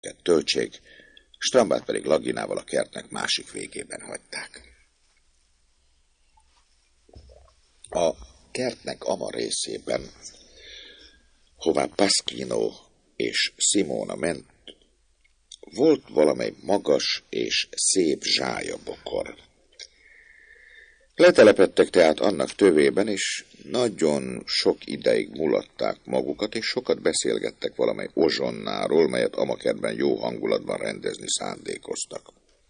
töltsék, Strambát pedig Laginával a kertnek másik végében hagyták. A kertnek ama részében, hová Pasquino és Simona ment, volt valamely magas és szép zsályabokor. Letelepedtek tehát annak tövében, és nagyon sok ideig mulatták magukat, és sokat beszélgettek valamely ozsonnáról, melyet amakertben jó hangulatban rendezni szándékoztak.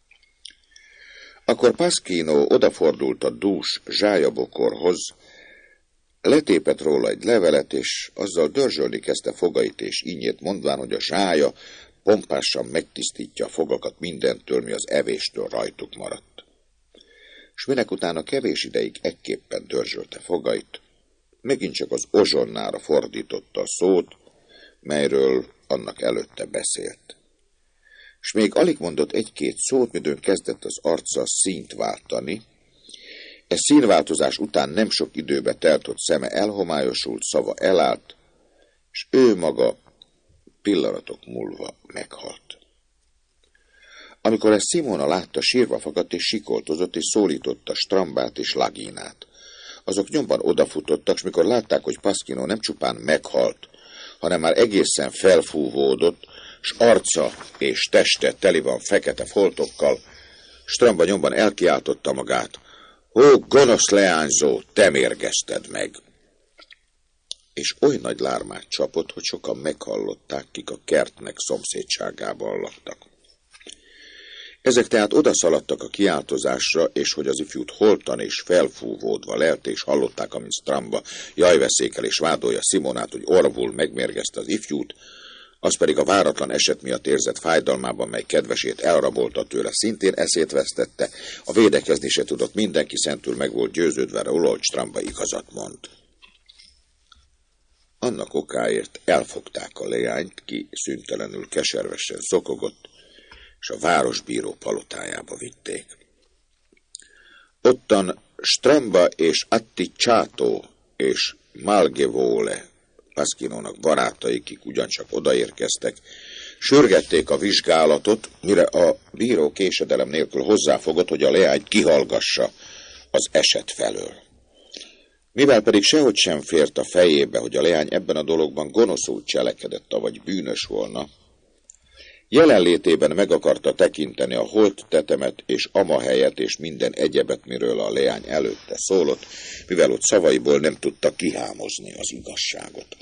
Akkor Pasquino odafordult a dús zsályabokorhoz, letépett róla egy levelet, és azzal dörzsölni kezdte fogait és ínyét, mondván, hogy a zsája pompásan megtisztítja a fogakat mindentől, mi az evéstől rajtuk maradt. S minek utána kevés ideig ekképpen dörzsölte fogait, megint csak az ozsonnára fordította a szót, melyről annak előtte beszélt. S még alig mondott egy-két szót, midőn kezdett az arca színt váltani. E színváltozás után nem sok időbe telt, hogy szeme elhomályosult, szava elállt, és ő maga pillanatok múlva meghalt. Amikor ezt Simona látta, sírva fakadt és sikoltozott, és szólította Strambát és Laginát. Azok nyomban odafutottak, s mikor látták, hogy Pasquino nem csupán meghalt, hanem már egészen felfúvódott, s arca és teste teli van fekete foltokkal, Stramba nyomban elkiáltotta magát: "Ó, gonosz leányzó, te mérgezted meg!" És oly nagy lármát csapott, hogy sokan meghallották, kik a kertnek szomszédságában laktak. Ezek tehát odaszaladtak a kiáltozásra, és hogy az ifjút holtan és felfúvódva lelt, és hallották, amint Stramba jajveszékel és vádolja Simonát, hogy orvul megmérgezte az ifjút, az pedig a váratlan eset miatt érzett fájdalmában, mely kedvesét elrabolta tőle, szintén eszét vesztette, a védekezni se tudott, mindenki szentül meg volt győződve róla, hogy Stramba igazat mond. Annak okáért elfogták a leányt, ki szüntelenül keservesen zokogott, és a városbíró palotájába vitték. Ottan Stramba és Atticciato és Malgevole, Pasquinónak barátai, kik ugyancsak odaérkeztek, sürgették a vizsgálatot, mire a bíró késedelem nélkül hozzáfogott, hogy a leányt kihallgassa az eset felől. Mivel pedig sehogy sem fért a fejébe, hogy a leány ebben a dologban gonoszul cselekedett, avagy bűnös volna, jelenlétében meg akarta tekinteni a holttetemet és amahelyet és minden egyebet, miről a leány előtte szólott, mivel ott szavaiból nem tudta kihámozni az igazságot.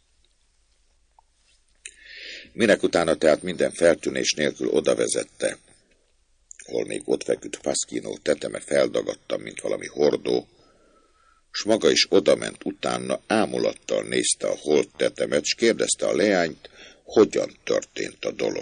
Minek utána tehát minden feltűnés nélkül odavezette, hol még ott feküdt Pasquino teteme feldagadta, mint valami hordó, s maga is odament utána, ámulattal nézte a holttetemet, s kérdezte a leányt, hogyan történt a dolog.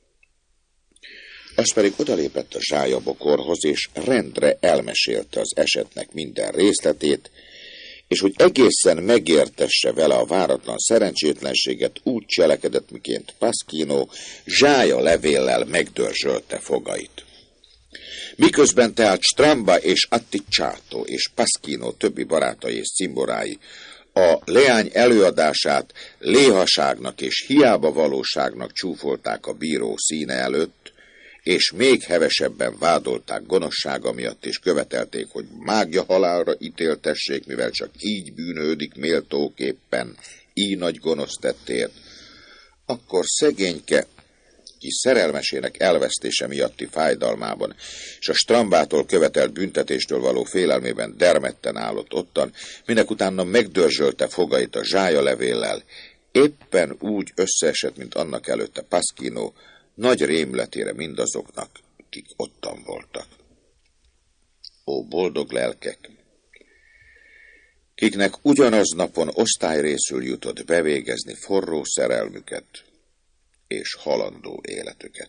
Az pedig odalépett a zsályabokorhoz, és rendre elmesélte az esetnek minden részletét, és hogy egészen megértesse vele a váratlan szerencsétlenséget, úgy cselekedett, miként Pasquino zsája levéllel megdörzsölte fogait. Miközben tehát Stramba és Atticciato és Pasquino többi barátai és cimborái a leány előadását léhaságnak és hiába valóságnak csúfolták a bíró színe előtt, és még hevesebben vádolták gonoszsága miatt, és követelték, hogy mágja halálra ítéltessék, mivel csak így bűnődik méltóképpen, így nagy gonosz tettért, akkor szegényke, ki szerelmesének elvesztése miatti fájdalmában, és a Strambától követelt büntetéstől való félelmében dermedten állott ottan, minek utána megdörzsölte fogait a zsájalevéllel, éppen úgy összeesett, mint annak előtte Pasquino, nagy rémületére mindazoknak, kik ottan voltak. Ó, boldog lelkek, kiknek ugyanaz napon osztályrészül jutott bevégezni forró szerelmüket és halandó életüket.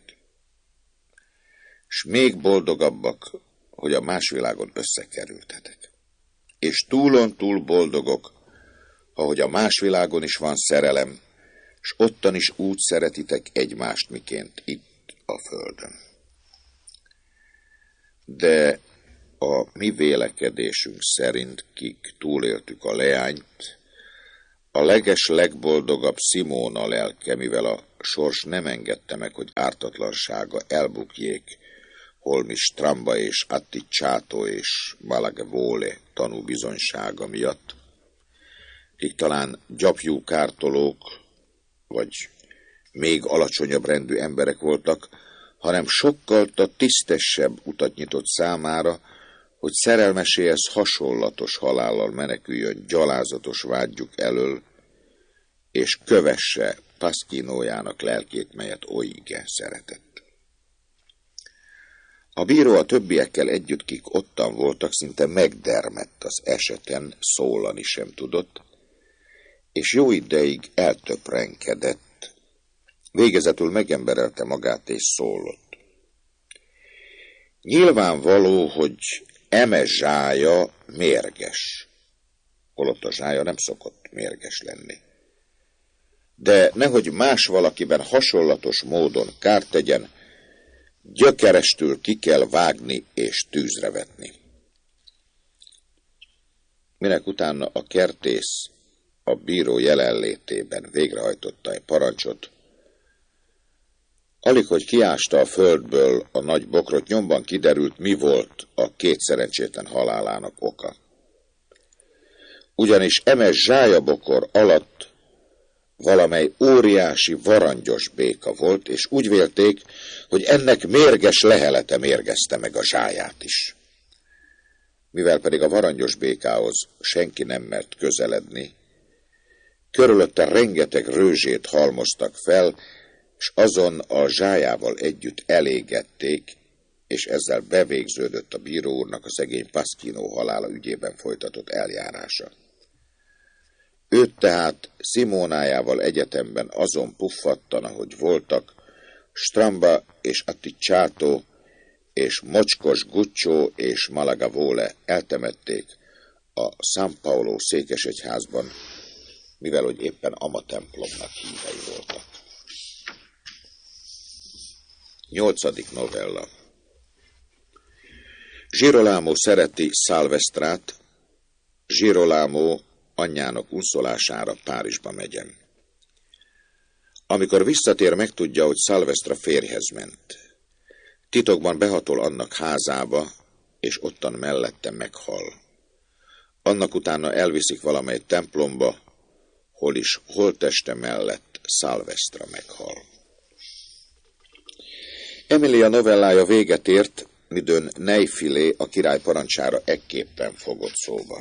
S még boldogabbak, hogy a más világon összekerültetek. És túlon túl boldogok, ahogy a más világon is van szerelem, s ottan is úgy szeretitek egymást, miként itt a földön. De a mi vélekedésünk szerint, kik túléltük a leányt, a leges legboldogabb Simona lelke, mivel a sors nem engedte meg, hogy ártatlansága elbukjék holmi Stramba és Atticsato és Malagevole tanúbizonysága miatt, kik talán gyapjú kártolók, vagy még alacsonyabb rendű emberek voltak, hanem sokkal tisztesebb utat nyitott számára, hogy szerelmeséhez hasonlatos halállal meneküljön gyalázatos vágyjuk elől, és kövesse Pasquinójának lelkét, melyet olyige szeretett. A bíró a többiekkel együtt, kik ottan voltak, szinte megdermedt az eseten, szólani sem tudott, és jó ideig eltöprenkedett, végezetül megemberelte magát és szólott. Nyilvánvaló, hogy eme zsája mérges, holott a zsája nem szokott mérges lenni. De nehogy más valakiben hasonlatos módon kárt tegyen, gyökerestül ki kell vágni és tűzre vetni. Minek utána a kertész a bíró jelenlétében végrehajtotta egy parancsot, alig, hogy kiásta a földből a nagy bokrot, nyomban kiderült, mi volt a két szerencsétlen halálának oka. Ugyanis eme zsájabokor alatt valamely óriási varangyos béka volt, és úgy vélték, hogy ennek mérges lehelete mérgezte meg a zsáját is. Mivel pedig a varangyos békához senki nem mert közeledni, körülötte rengeteg rőzsét halmoztak fel, és azon a zsájával együtt elégették, és ezzel bevégződött a bíró úrnak a szegény Pasquino halála ügyében folytatott eljárása. Őt tehát Simónájával egyetemben azon puffattan, ahogy voltak, Stramba és Atticsato és mocskos Guccio és Malagevole eltemették a San Paolo székesegyházban, mivel hogy éppen ama templomnak hívei voltak. 8. novella. Girolamo szereti Salvestrát, Girolamo anyjának unszolására Párizsba megyen. Amikor visszatér, megtudja, hogy Salvestra férjhez ment. Titokban behatol annak házába, és ottan mellette meghal. Annak utána elviszik valamely templomba, hol is holtteste mellett Salvestra meghal. Emilia novellája véget ért, midőn Neifilé a király parancsára ekképpen fogott szóba.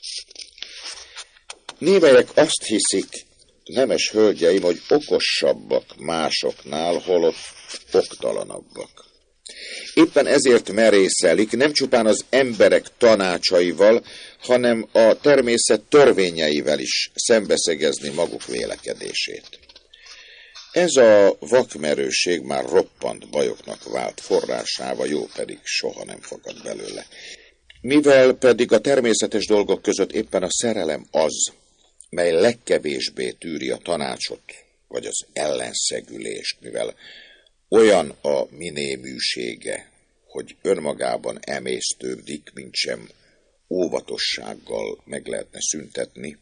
Némelyek azt hiszik, nemes hölgyeim, hogy okosabbak másoknál, holott oktalanabbak. Éppen ezért merészelik nem csupán az emberek tanácsaival, hanem a természet törvényeivel is szembeszegezni maguk vélekedését. Ez a vakmerőség már roppant bajoknak vált forrásává, jó pedig soha nem fakad belőle. Mivel pedig a természetes dolgok között éppen a szerelem az, mely legkevésbé tűri a tanácsot, vagy az ellenszegülést, mivel olyan a minéműsége, hogy önmagában emésztődik, mint sem óvatossággal meg lehetne szüntetni.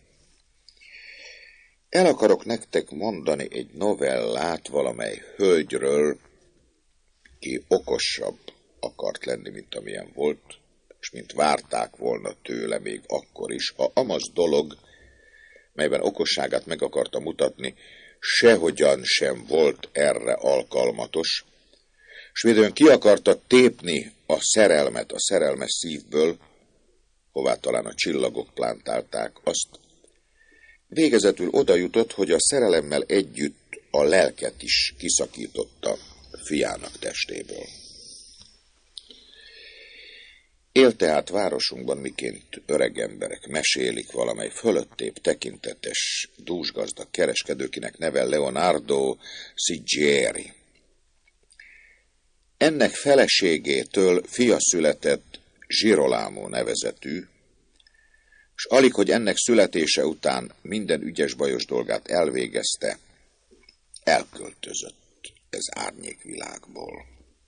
El akarok nektek mondani egy novellát valamely hölgyről, ki okosabb akart lenni, mint amilyen volt, és mint várták volna tőle még akkor is. A amaz dolog, melyben okosságát meg akarta mutatni, sehogyan sem volt erre alkalmatos, s midőn ki akarta tépni a szerelmet a szerelmes szívből, hová talán a csillagok plántálták azt, végezetül oda jutott, hogy a szerelemmel együtt a lelket is kiszakította fiának testéből. Él tehát városunkban, miként öreg emberek mesélik valamely fölöttébb tekintetes, dúsgazdag kereskedőkinek neve Leonardo Sigieri. Ennek feleségétől fia született Girolamo nevezetű, s alig, hogy ennek születése után minden ügyes-bajos dolgát elvégezte, elköltözött ez árnyékvilágból.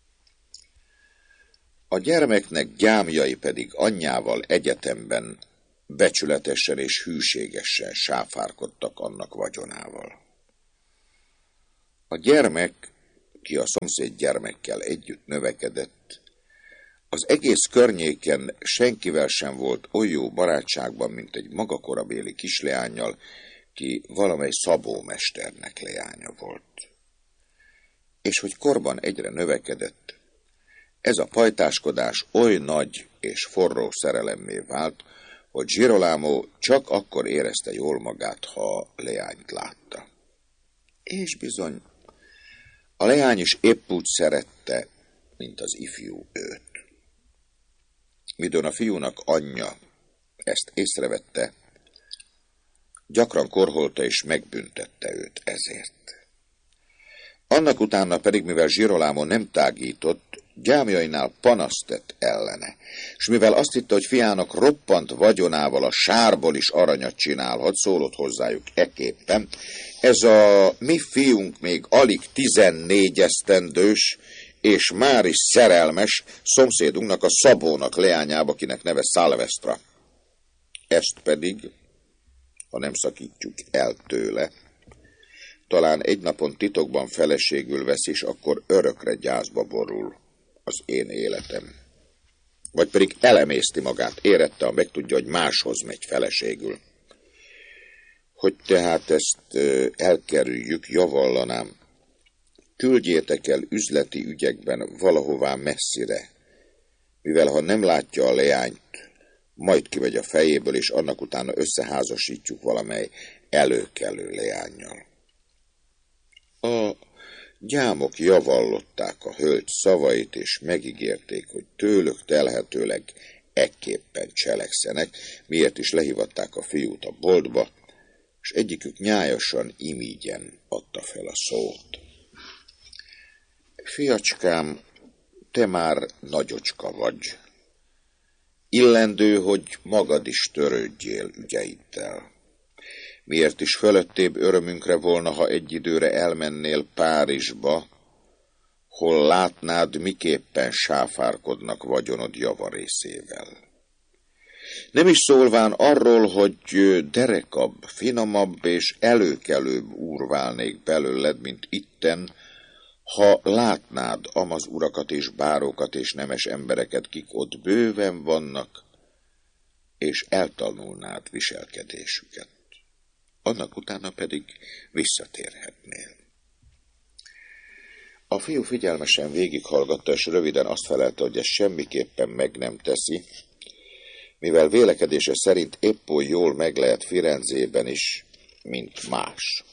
A gyermeknek gyámjai pedig anyjával egyetemben becsületesen és hűségesen sáfárkodtak annak vagyonával. A gyermek, ki a szomszéd gyermekkel együtt növekedett, az egész környéken senkivel sem volt oly jó barátságban, mint egy maga korabéli kisleánnyal, ki valamely szabómesternek leánya volt. És hogy korban egyre növekedett, ez a pajtáskodás oly nagy és forró szerelemmé vált, hogy Girolamo csak akkor érezte jól magát, ha a leányt látta. És bizony, a leány is épp úgy szerette, mint az ifjú őt. Midőn a fiúnak anyja ezt észrevette, gyakran korholta és megbüntette őt ezért. Annak utána pedig, mivel Girolamo nem tágított, gyámjainál panaszt tett ellene, és mivel azt hitte, hogy fiának roppant vagyonával a sárból is aranyat csinálhat, szólott hozzájuk ekképpen: ez a mi fiunk még alig 14 esztendős, és már is szerelmes szomszédunknak, a Szabónak leányába, akinek neve Szalvestra. Ezt pedig, ha nem szakítjuk el tőle, talán egy napon titokban feleségül vesz, és akkor örökre gyászba borul az én életem. Vagy pedig elemészti magát, érette, ha megtudja, hogy máshoz megy feleségül. Hogy tehát ezt elkerüljük, javallanám, küldjétek el üzleti ügyekben valahová messzire, mivel ha nem látja a leányt, majd kivegy a fejéből, és annak utána összeházasítjuk valamely előkelő leánnyal. A gyámok javallották a hölgy szavait, és megígérték, hogy tőlük telhetőleg ekképpen cselekszenek, miért is lehívatták a fiút a boltba, és egyikük nyájasan imígyen adta fel a szót. Fiacskám, te már nagyocska vagy. Illendő, hogy magad is törődjél ügyeiddel. Miért is fölöttébb örömünkre volna, ha egy időre elmennél Párizsba, hol látnád, miképpen sáfárkodnak vagyonod javarészével. Nem is szólván arról, hogy derekabb, finomabb és előkelőbb úr válnék belőled, mint itten, ha látnád amaz urakat és bárokat és nemes embereket, kik ott bőven vannak, és eltanulnád viselkedésüket. Annak utána pedig visszatérhetnél. A fiú figyelmesen végighallgatta, és röviden azt felelte, hogy ezt semmiképpen meg nem teszi, mivel vélekedése szerint épp oly jól meg lehet Firenzében is, mint más.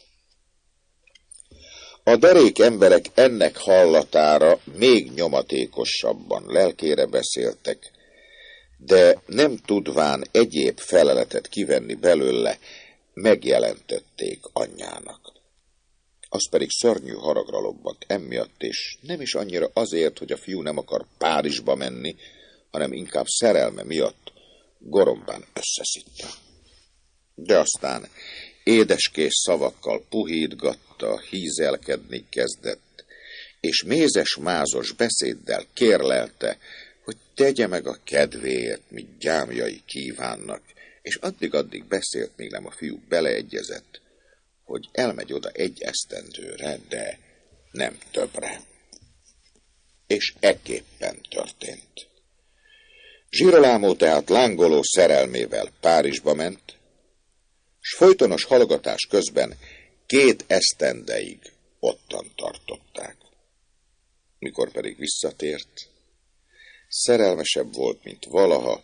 A derék emberek ennek hallatára még nyomatékosabban lelkére beszéltek, de nem tudván egyéb feleletet kivenni belőle, megjelentették anyjának. Az pedig szörnyű haragra lobbant emiatt, és nem is annyira azért, hogy a fiú nem akar Párizsba menni, hanem inkább szerelme miatt gorombán összeszitta. De aztán édeskés szavakkal puhítgatta, hízelkedni kezdett, és mézes-mázos beszéddel kérlelte, hogy tegye meg a kedvéért, mit gyámjai kívánnak, és addig-addig beszélt, még nem a fiú beleegyezett, hogy elmegy oda egy esztendőre, de nem többre. És ekképpen történt. Girolamo tehát lángoló szerelmével Párizsba ment, s folytonos hallgatás közben 2 esztendeig ottan tartották. Mikor pedig visszatért, szerelmesebb volt, mint valaha,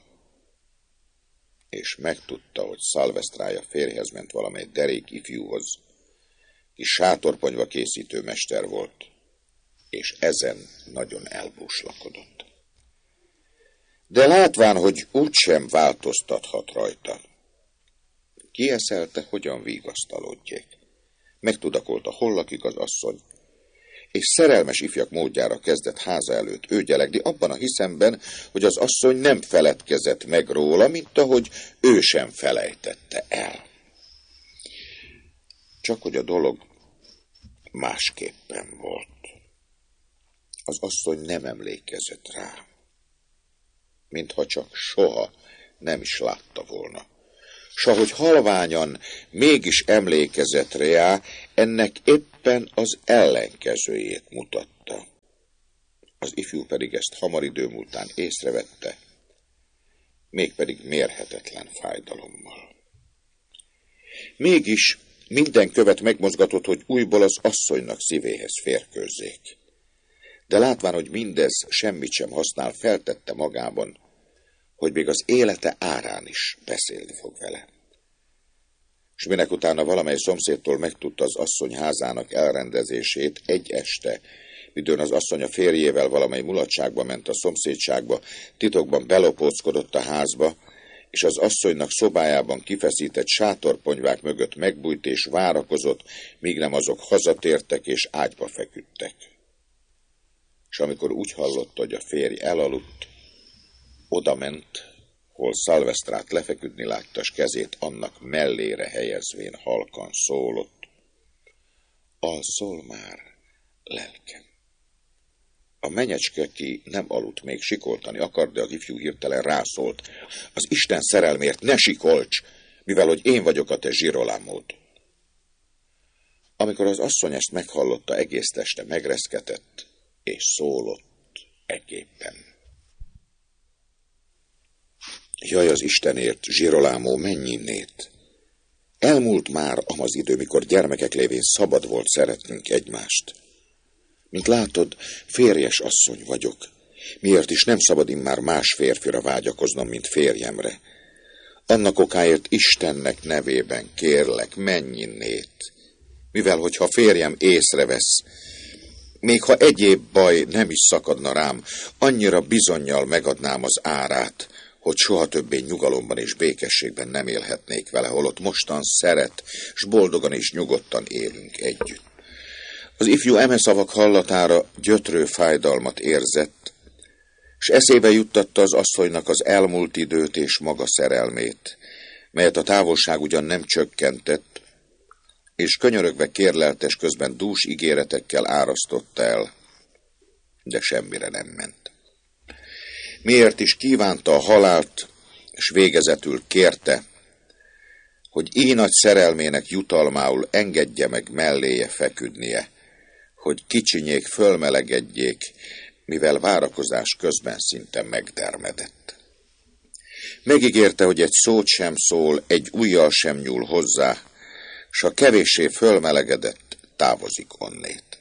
és megtudta, hogy Szalvesztrája férjhez ment valamely derék ifjúhoz, ki sátorponyva készítő mester volt, és ezen nagyon elbúslakodott. De látván, hogy úgysem változtathat rajta, kieszelte, hogyan vigasztalódjék. Megtudakolta, hol lakik az asszony, és szerelmes ifjak módjára kezdett háza előtt őgyelegni, abban a hiszemben, hogy az asszony nem feledkezett meg róla, mint ahogy ő sem felejtette el. Csak hogy a dolog másképpen volt. Az asszony nem emlékezett rá, mintha csak soha nem is látta volna. s ahogy halványan mégis emlékezett rá, ennek éppen az ellenkezőjét mutatta. Az ifjú pedig ezt hamar idő múltán észrevette, mégpedig mérhetetlen fájdalommal. Mégis minden követ megmozgatott, hogy újból az asszonynak szívéhez férkőzzék. De látván, hogy mindez semmit sem használ, feltette magában, hogy még az élete árán is beszélni fog vele. S minek utána valamely szomszédtól megtudta az asszony házának elrendezését, egy este, midőn az asszony a férjével valamely mulatságba ment a szomszédságba, titokban belopóckodott a házba, és az asszonynak szobájában kifeszített sátorponyvák mögött megbújt és várakozott, míg nem azok hazatértek és ágyba feküdtek. És amikor úgy hallotta, hogy a férj elaludt, odament, hol Szalvesztrát lefeküdni látta, s kezét annak mellére helyezvén halkan szólott: alszol már, lelkem. A menyecske, ki nem aludt, még sikoltani akart, de az ifjú hirtelen rászólt: az Isten szerelmért ne sikolts, mivel hogy én vagyok a te Zsirolámod. Amikor az asszony ezt meghallotta, egész teste megreszketett, és szólott ekképpen: jaj, az Istenért, Zsirolámó, menj innét! Elmúlt már amaz idő, mikor gyermekek lévén szabad volt szeretnünk egymást. Mint látod, férjes asszony vagyok. Miért is nem szabad immár más férfira vágyakoznom, mint férjemre? Annak okáért Istennek nevében kérlek, menj innét. Mivel, hogyha férjem észrevesz, még ha egyéb baj nem is szakadna rám, annyira bizonnyal megadnám az árát, hogy soha többé nyugalomban és békességben nem élhetnék vele, holott mostan szeret, s boldogan és nyugodtan élünk együtt. Az ifjú eme szavak hallatára gyötrő fájdalmat érzett, s eszébe juttatta az asszonynak az elmúlt időt és maga szerelmét, melyet a távolság ugyan nem csökkentett, és könyörögve kérleltes közben dús ígéretekkel árasztotta el, de semmire nem ment. Miért is kívánta a halált, s végezetül kérte, hogy így nagy szerelmének jutalmául engedje meg melléje feküdnie, hogy kicsinyék fölmelegedjék, mivel várakozás közben szinte megdermedett. Megígérte, hogy egy szót sem szól, egy ujjal sem nyúl hozzá, s ha kevéssé fölmelegedett, távozik onnét.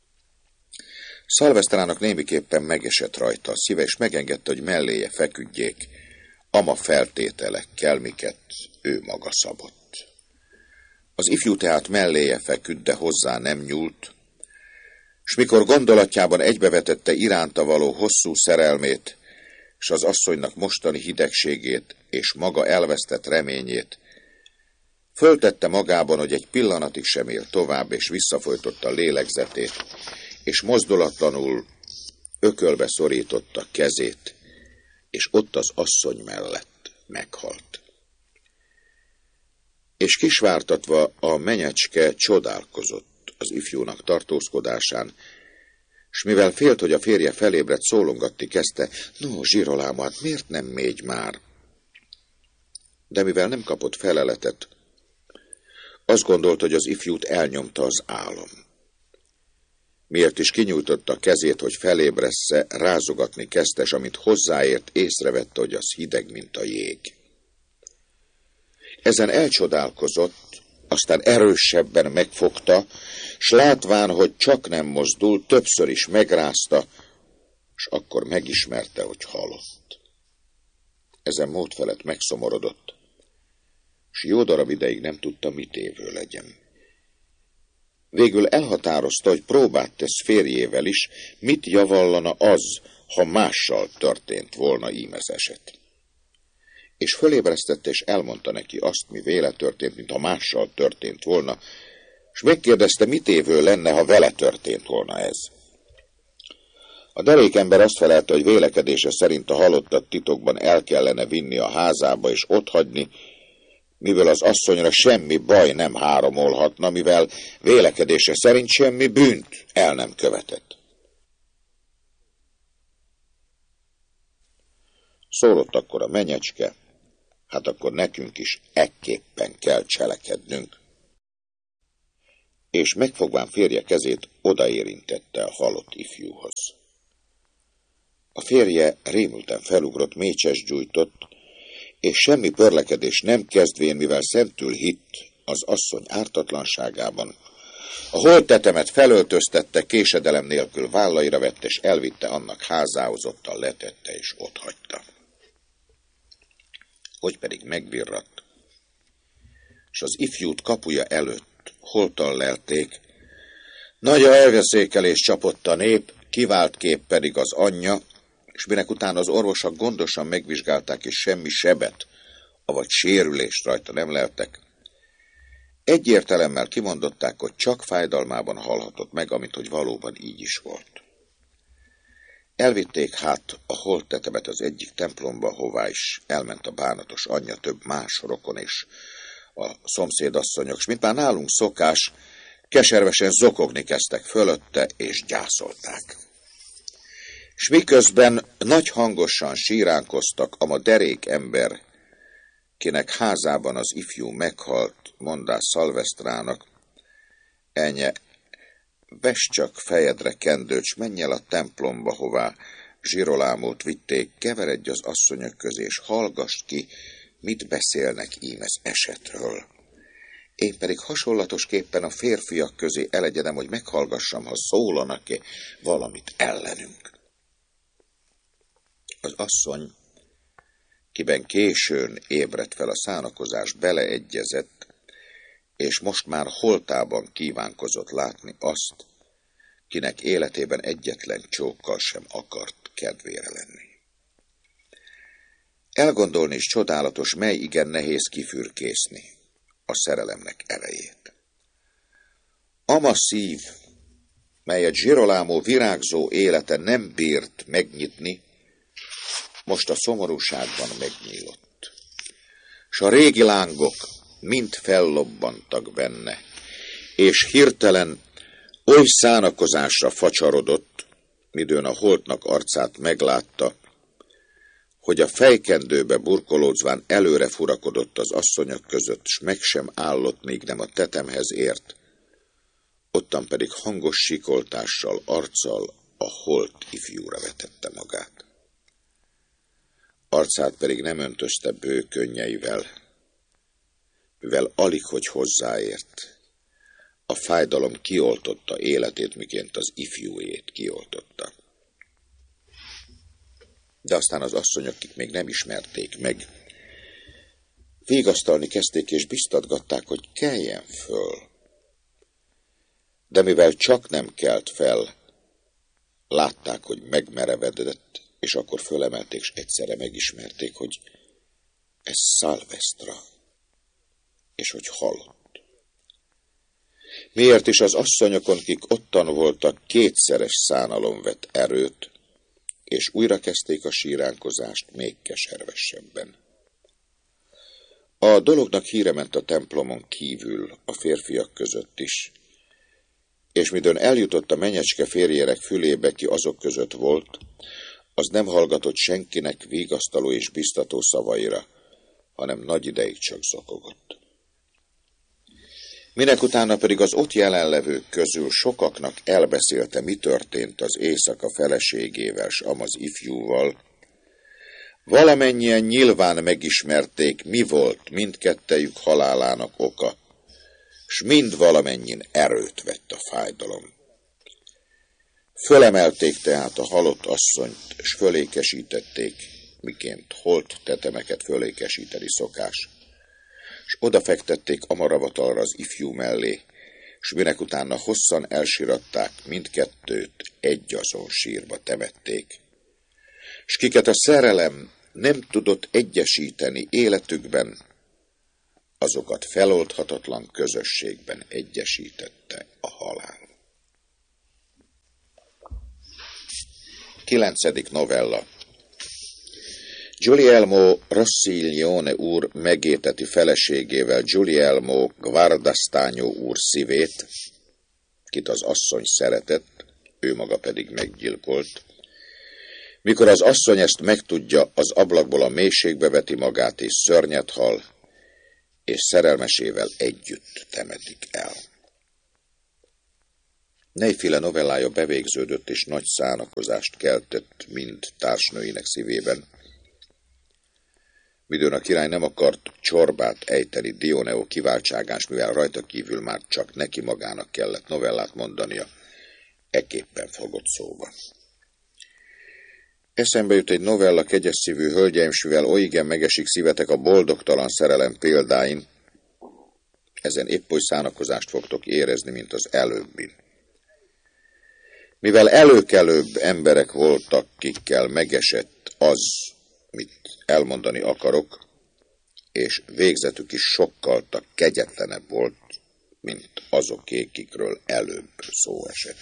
Szalvesztrának némiképpen megesett rajta a szíve, és megengedte, hogy melléje feküdjék, ama feltételekkel, miket ő maga szabott. Az ifjú tehát melléje feküdt, de hozzá nem nyúlt, s mikor gondolatjában egybevetette iránta való hosszú szerelmét, s az asszonynak mostani hidegségét és maga elvesztett reményét, föltette magában, hogy egy pillanatig sem él tovább, és visszafolytotta a lélegzetét, és mozdulatlanul ökölbe szorította kezét, és ott az asszony mellett meghalt. És kisvártatva a menyecske csodálkozott az ifjúnak tartózkodásán, s mivel félt, hogy a férje felébredt, szólongatni kezdte: no, Zsirolám, hát miért nem mégy már? De mivel nem kapott feleletet, azt gondolt, hogy az ifjút elnyomta az álom. Miért is kinyújtotta kezét, hogy felébressze, rázogatni kezdte, s amint hozzáért, észrevette, hogy az hideg, mint a jég. Ezen elcsodálkozott, aztán erősebben megfogta, s látván, hogy csak nem mozdul, többször is megrázta, s akkor megismerte, hogy halott. Ezen mód felett megszomorodott, s jó darab ideig nem tudta, mit évő legyen. Végül elhatározta, hogy próbát tesz férjével is, mit javallana az, ha mással történt volna ím ez eset. És fölébresztette, és elmondta neki azt, mi véle történt, mint ha mással történt volna, és megkérdezte, mit évő lenne, ha vele történt volna ez. A derékember azt felelte, hogy vélekedése szerint a halottat titokban el kellene vinni a házába és otthagyni, mivel az asszonyra semmi baj nem háromolhatna, mivel vélekedése szerint semmi bűnt el nem követett. Szólott akkor a menyecske, hát akkor nekünk is ekképpen kell cselekednünk. És megfogván férje kezét, odaérintette a halott ifjúhoz. A férje rémülten felugrott, mécses gyújtott, és semmi pörlekedés nem kezdvén, mivel szentül hitt az asszony ártatlanságában, a holttetemet felöltöztette, késedelem nélkül vállaira vett, és elvitte annak házához, ottan letette, és otthagyta. Hogy pedig megvirratt, és az ifjút kapuja előtt holtan lelték, nagy elveszékelés csapott a nép, kivált kép pedig az anyja, és minek után az orvosok gondosan megvizsgálták, és semmi sebet, avagy sérülést rajta nem leltek, egyértelemmel kimondották, hogy csak fájdalmában halhatott meg, amit hogy valóban így is volt. Elvitték hát a holttetemet az egyik templomba, hová is elment a bánatos anyja, több más rokon és a szomszédasszonyok, s mint már nálunk szokás, keservesen zokogni kezdtek fölötte, és gyászolták. S miközben nagy hangosan síránkoztak, ama derék ember, kinek házában az ifjú meghalt, mondás Szalvesztrának, enye, vess csak fejedre kendőt, s menj el a templomba, hová Zsirolámót vitték, keveredj az asszonyok közé, és hallgass ki, mit beszélnek ím ez esetről. Én pedig hasonlatosképpen a férfiak közé elegyedem, hogy meghallgassam, ha szólanak-e valamit ellenünk. Az asszony, kiben későn ébredt fel a szánakozás, beleegyezett, és most már holtában kívánkozott látni azt, kinek életében egyetlen csókkal sem akart kedvére lenni. Elgondolni is csodálatos, mely igen nehéz kifürkészni a szerelemnek erejét. Ama szív, melyet Zsirolámó virágzó élete nem bírt megnyitni, most a szomorúságban megnyílott. S a régi lángok mind fellobbantak benne, és hirtelen oly szánakozásra facsarodott, midőn a holtnak arcát meglátta, hogy a fejkendőbe burkolódzván előre furakodott az asszonyok között, s meg sem állott, míg nem a tetemhez ért, ottan pedig hangos sikoltással, arccal a holt ifjúra vetette magát. Arcát pedig nem öntözte bő könnyeivel, mivel alig hogy hozzáért. A fájdalom kioltotta életét, miként az ifjúét kioltotta. De aztán az asszonyok, akik még nem ismerték meg, vigasztalni kezdték és biztatgatták, hogy keljen föl. De mivel csak nem kelt fel, látták, hogy megmerevedett, és akkor fölemelték, és egyszerre megismerték, hogy ez Szalvesztra, és hogy halott. Miért is az asszonyokon, kik ottan voltak, kétszeres szánalom vett erőt, és újra kezdték a síránkozást még keservesebben. A dolognak híre ment a templomon kívül, a férfiak között is, és midőn eljutott a menyecske férjérek fülébe, ki azok között volt, az nem hallgatott senkinek vigasztaló és biztató szavaira, hanem nagy ideig csak zokogott. Minek utána pedig az ott jelenlevők közül sokaknak elbeszélte, mi történt az éjszaka feleségével, s amaz ifjúval, valamennyien nyilván megismerték, mi volt mindkettejük halálának oka, s mind valamennyin erőt vett a fájdalom. Fölemelték tehát a halott asszonyt, s fölékesítették, miként holt tetemeket fölékesíteni szokás, s odafektették amaravatalra az ifjú mellé, s minek utána hosszan elsiratták, mindkettőt egyazon sírba temették. S kiket a szerelem nem tudott egyesíteni életükben, azokat feloldhatatlan közösségben egyesítette a halál. 9. novella. Guglielmo Rossiglione úr megéteti feleségével Guglielmo Guardastagno úr szívét, kit az asszony szeretett, ő maga pedig meggyilkolt, Mikor az asszony ezt megtudja, az ablakból a mélységbe veti magát, és szörnyet hal, és szerelmesével együtt temetik el. Neyféle novellája bevégződött, és nagy szánakozást keltett mind társnőinek szívében. Midőn a király nem akart csorbát ejteni Dioneo kiváltságán, s mivel rajta kívül már csak neki magának kellett novellát mondania, ekképpen fogott szóba. Eszembe jut egy novella, kegyes szívű hölgyeim, s mivel olyigen megesik szívetek a boldogtalan szerelem példáin, ezen épp oly szánakozást fogtok érezni, mint az előbbin. Mivel előkelőbb emberek voltak, kikkel megesett az, mit elmondani akarok, és végzetük is sokkal kegyetlenebb volt, mint azoké, kikről előbb szó esett.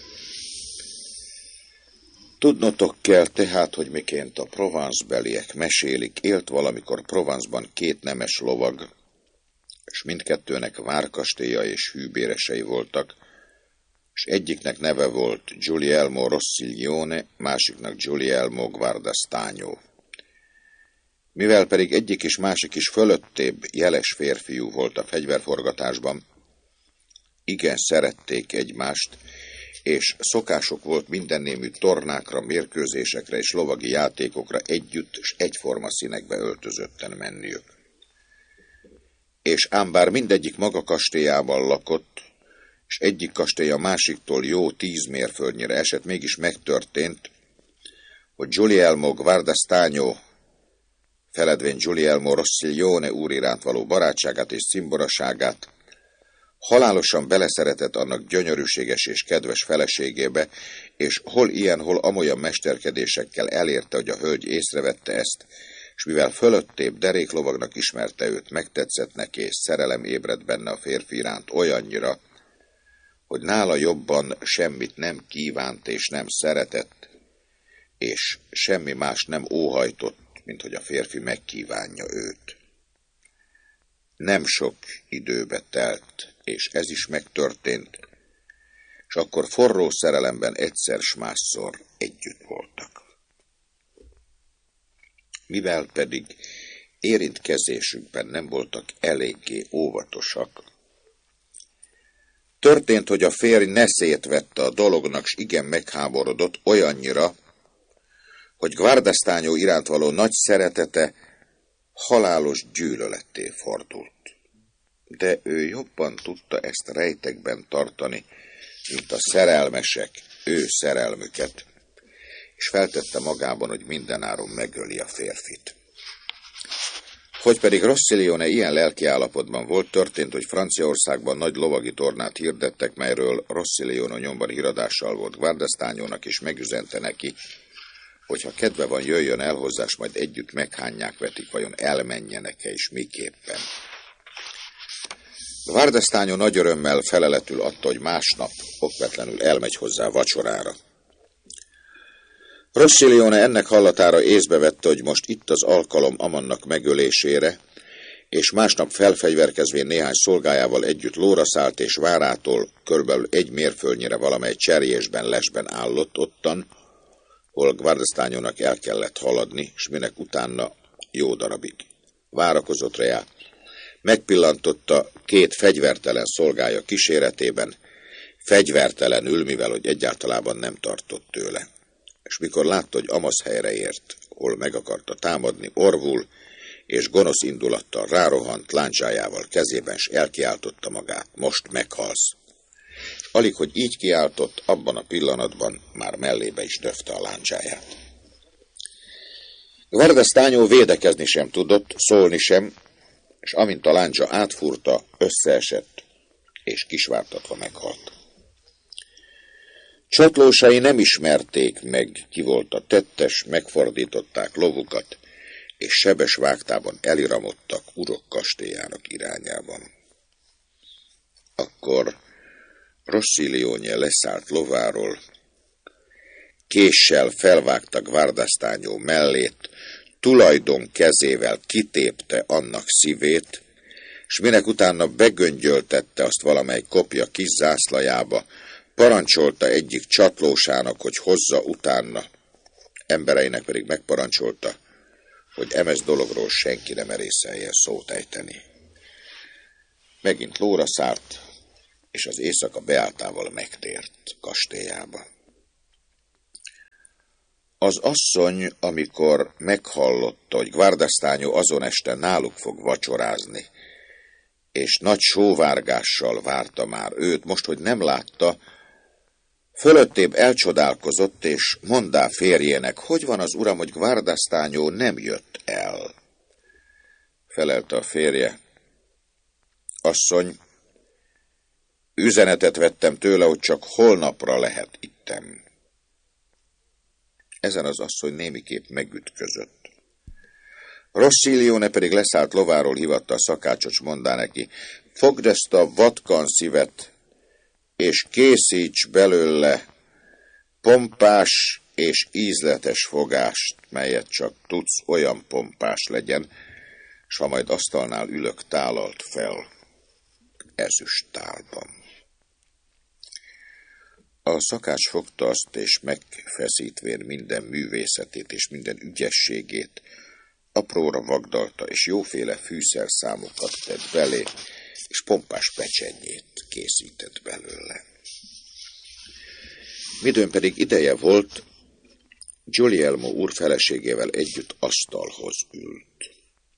Tudnotok kell tehát, hogy miként a Provence-beliek mesélik, élt valamikor Provence-ban két nemes lovag, és mindkettőnek várkastélya és hűbéresei voltak, és egyiknek neve volt Guglielmo Rossiglione, másiknak Guglielmo Guardastagno. Mivel pedig egyik és másik is fölöttébb jeles férfiú volt a fegyverforgatásban, igen szerették egymást, és szokások volt mindennémű tornákra, mérkőzésekre és lovagi játékokra együtt és egyforma színekbe öltözötten menniük. És ám bár mindegyik maga kastélyában lakott, és egyik kastély a másiktól jó 10 mérföldnyire esett, mégis megtörtént, hogy Guglielmo Guardastagno, feledvén Guglielmo Rossiglione úr iránt való barátságát és cimboraságát, halálosan beleszeretett annak gyönyörűséges és kedves feleségébe, és hol ilyen, hol amolyan mesterkedésekkel elérte, hogy a hölgy észrevette ezt, és mivel fölöttébb deréklovagnak ismerte őt, megtetszett neki, és szerelem ébredt benne a férfi iránt olyannyira, hogy nála jobban semmit nem kívánt és nem szeretett, és semmi más nem óhajtott, mint hogy a férfi megkívánja őt. Nem sok időbe telt, és ez is megtörtént, és akkor forró szerelemben egyszer s másszor együtt voltak. Mivel pedig érintkezésükben nem voltak eléggé óvatosak, történt, hogy a férj neszét vette a dolognak, s igen megháborodott olyannyira, hogy Guardastagno iránt való nagy szeretete halálos gyűlöletté fordult. De ő jobban tudta ezt rejtekben tartani, mint a szerelmesek ő szerelmüket, és feltette magában, hogy mindenáron megöli a férfit. Hogy pedig Rossiglione ilyen lelkiállapotban volt, történt, hogy Franciaországban nagy lovagi tornát hirdettek, melyről Rossiglione nyomban híradással volt Guardastagnónak, és megüzente neki, hogyha kedve van, jöjjön el hozzá, s majd együtt meghányják vetik, vajon elmenjenek-e, és miképpen. Guardastagno nagy örömmel feleletül adta, hogy másnap okvetlenül elmegy hozzá vacsorára. Rossiglione ennek hallatára észbe vette, hogy most itt az alkalom Amannak megölésére, és másnap felfegyverkezvén néhány szolgájával együtt lóra szállt, és várától körülbelül 1 mérföldnyire valamely cserjésben, lesben állott ottan, hol Guardastagnónak el kellett haladni, s minek utána jó darabig várakozott rá. Megpillantotta 2 fegyvertelen szolgája kíséretében, fegyvertelenül, mivel hogy egyáltalában nem tartott tőle. És mikor látta, hogy amasz helyre ért, hol meg akarta támadni, orvul, és gonosz indulattal rárohant láncsájával kezében, s elkiáltotta magát, most meghalsz. És alig, hogy így kiáltott, abban a pillanatban már mellébe is döfte a láncsáját. Guardastagno védekezni sem tudott, szólni sem, és amint a láncsa átfúrta, összeesett, és kisvártatva meghalt. Csatlósai nem ismerték meg, ki volt a tettes, megfordították lovukat, és sebes vágtában eliramodtak urok kastélyának irányában. Akkor Rossiglione leszállt lováról, késsel felvágta Guardastagno mellét, tulajdon kezével kitépte annak szívét, s minek utána begöngyöltette azt valamely kopja kis zászlajába, parancsolta egyik csatlósának, hogy hozza utána, embereinek pedig megparancsolta, hogy emes dologról senki nem merészeljen szót ejteni. Megint lóra szállt, és az éjszaka Beátával megtért kastélyába. Az asszony, amikor meghallotta, hogy Guardastano azon este náluk fog vacsorázni, és nagy sóvárgással várta már őt, most, hogy nem látta, fölöttébb elcsodálkozott, és mondá férjének, hogy van az uram, hogy Guardastano nem jött el. Felelte a férje, asszony, üzenetet vettem tőle, hogy csak holnapra lehet ittem. Ezen az asszony némiképp megütközött. Rossilione pedig leszállt lováról, hivatta a szakácsot, s mondá neki, fogd ezt a vatkan szívet, és készíts belőle pompás és ízletes fogást, melyet csak tudsz, olyan pompás legyen, s ha majd asztalnál ülök, tálalt fel ezüst tálban. A szakács fogta azt, és megfeszítvén minden művészetét és minden ügyességét, apróra vagdalta, és jóféle fűszerszámokat tett belé, és pompás pecsenyét készített belőle. Midőn pedig ideje volt, Guglielmo úr feleségével együtt asztalhoz ült.